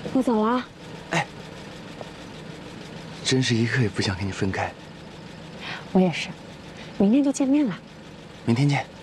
我走了。 哎，真是一刻也不想跟你分开。 我也是，明天就见面了。 明天见。